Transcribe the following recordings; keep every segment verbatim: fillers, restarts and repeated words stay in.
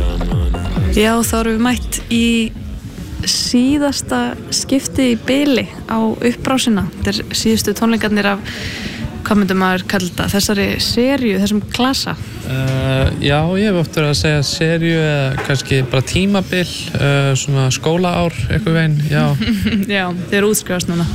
Já, þá erum við mætt í síðasta skipti í bili á uppbrásina. Þetta er síðustu tónleikarnir af, hvað myndum maður kalla þetta, þessari seríu, þessum klasa? Uh, já, ég hef oft verið að segja seríu eða kannski bara tímabil, uh, svona skólaár, eitthvað veginn, já. Já, þið eru útskrifast núna.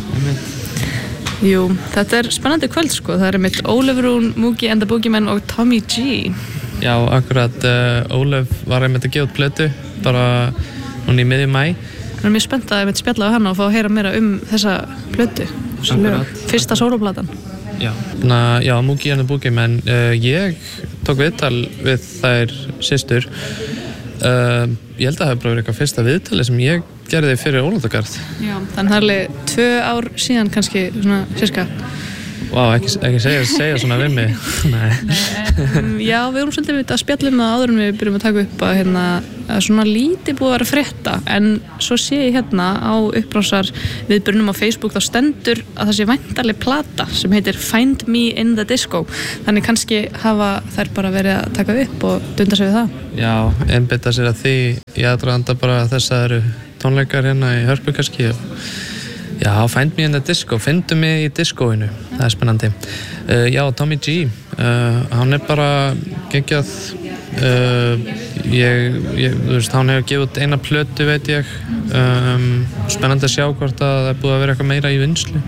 Jú, þetta er spennandi kvöld sko, það er mitt Ólöf Rún, Mookie and the Boogeymen og Tommy G. Já, akkurat, uh, Ólöf var einmitt að gefa út plötu, bara núna í miðjum maí. Það er mjög spennt að einmitt spjalla á hana og fá að heyra meira um þessa plötu, fyrsta sóloplatan. Já, Ná, já Mookie and the Boogeymen, uh, ég tók viðtal við þær systur. Uh, ég held að það hefur bara verið eitthvað fyrsta viðtali sem ég gerði fyrir Ólafsgarð. Já, þannig að það er alveg tvö ár síðan kannski, svona sirka. Vá, wow, ekki, ekki segja, segja svona við mig. Nei. um, já, við erum svolítið við að spjalla um það áður en við byrjum að taka upp að, hérna, að svona lítið búið að vera að frétta, en svo sé ég hérna á uppbrásar viðburðinum á Facebook, þá stendur að það sé væntanleg plata sem heitir Find Me in the Disco. Þannig kannski hafa þær bara verið að taka upp og dunda sig við það. Já, einbeita sér að því ég aðdraganda bara þess að eru tónleikar hérna í Hörpu kannski. Já, Find Me in the Disco, findu mig í diskóinu, það er spennandi. Uh, já, Tommy G, uh, hann er bara geggjað, uh, ég, ég, þú veist, hann hefur gefið út eina plötu, veit ég, um, spennandi að sjá hvort að það er búið að vera eitthvað meira í vinnslu.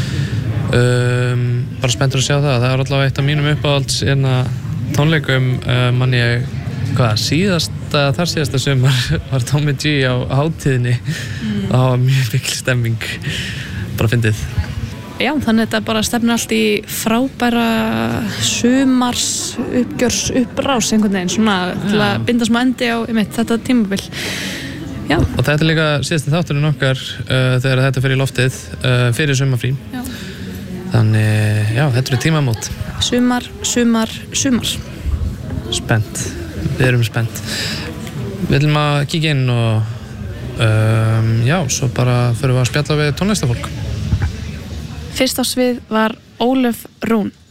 Um, bara spenntur að sjá það, það er allavega eitt af mínum uppáhalds hérna tónleikum, uh, mann ég, hvað, síðasta, þar síðasta sumar var Tommy G á hátíðinni. Mm. Það var mjög mikil stemming, bara fyndið. Já, þannig að þetta bara stefnir allt í frábæra sumars uppgjörs upprás einhvern veginn, svona til að binda smá endi á einmitt, þetta tímabil. Já. Og þetta er líka síðasti þátturinn okkar uh, þegar þetta fer í loftið uh, fyrir sumarfrí. Já. Þannig, já, þetta er tímamót. Sumar, sumar, sumar. Spennt. Við erum spennt. Við viljum að kíkja inn og um, já, svo bara fyrir við að spjalla við tónlistafólk. Fyrst á svið var Ólöf Rún.